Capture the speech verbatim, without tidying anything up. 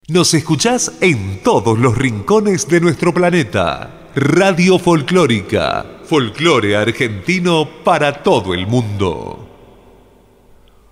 Nos escuchás en todos los rincones de nuestro planeta. Radio Folclórica, folclore argentino para todo el mundo.